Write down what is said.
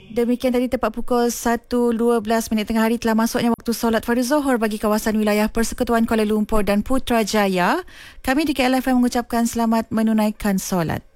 Demikian tadi tepat pukul 1.12 tengah hari telah masuknya waktu solat fardu Zuhur bagi kawasan wilayah Persekutuan Kuala Lumpur dan Putrajaya. Kami di KLFM mengucapkan selamat menunaikan solat.